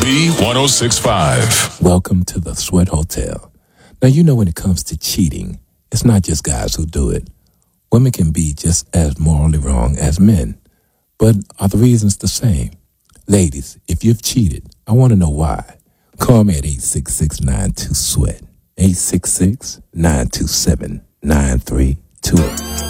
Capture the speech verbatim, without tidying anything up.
B one oh six point five. Welcome to the Sweat Hotel. Now, you know when it comes to cheating, it's not just guys who do it. Women can be just as morally wrong as men. But are the reasons the same? Ladies, if you've cheated, I want to know why. Call me at eight six six, nine two, SWEAT. eight six six, nine two seven, nine three two eight.